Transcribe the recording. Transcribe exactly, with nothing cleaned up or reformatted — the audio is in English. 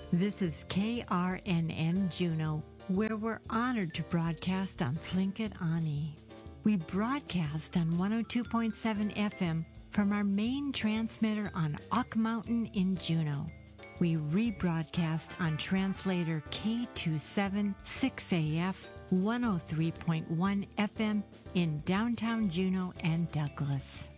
This is K R N N Juneau, where we're honored to broadcast on Tlingit Ani. We broadcast on one oh two point seven F M from our main transmitter on Ock Mountain in Juneau. We rebroadcast on translator K two seven six A F one oh three point one F M in downtown Juneau and Douglas.